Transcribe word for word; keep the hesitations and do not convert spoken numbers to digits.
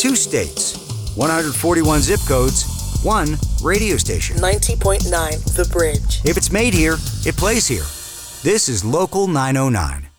two states, one hundred forty-one zip codes, one radio station. ninety point nine The Bridge. If it's made here, it plays here. This is Local nine oh nine.